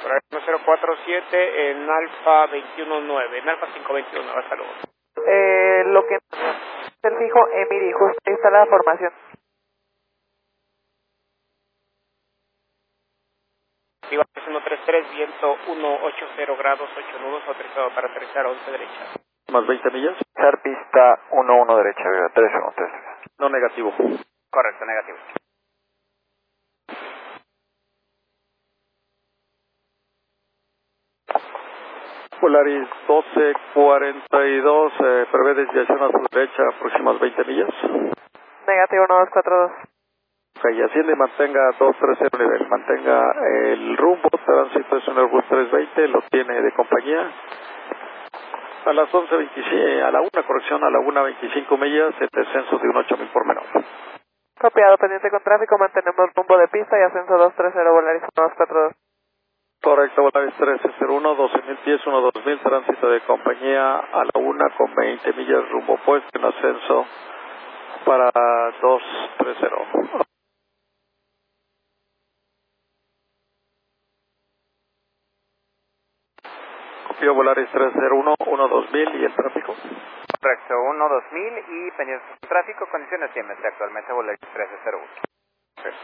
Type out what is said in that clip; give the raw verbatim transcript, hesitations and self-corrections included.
Volaris uno cero cuatro siete en Alfa veintiuno nueve, en Alfa cinco veintiuno, hasta luego. Eh, lo que el fijo Emiri, justo ahí está la formación. Volaris ciento treinta y tres, viento ciento ochenta grados, ocho nudos, autorizado para aterrizar once derecha. Más veinte millas. Char pista uno uno derecha, tres uno tres. No negativo. Correcto, negativo. Polaris doce cuarenta y dos, eh, prevé desviación a su derecha, próximas veinte millas. Negativo uno dos cuatro dos. Ok, asciende y mantenga dos tres cero nivel, mantenga el rumbo, tránsito es un Airbus trescientos veinte, lo tiene de compañía. A las once veinticinco, a la una, corrección, a la una veinticinco millas, el descenso de un ocho mil por menor. Copiado, pendiente con tráfico, mantenemos rumbo de pista y ascenso dos tres cero, Volaris uno dos cuatro dos. Correcto, Volaris trece cero uno, doce mil pies, uno dos mil, tránsito de compañía a la una con veinte millas, rumbo opuesto, en ascenso para dos tres cero. Copio Volaris tres cero uno, uno dos mil y el tráfico. Correcto, uno dos mil y pendiente con tráfico, condiciones cien, actualmente Volaris trece cero uno.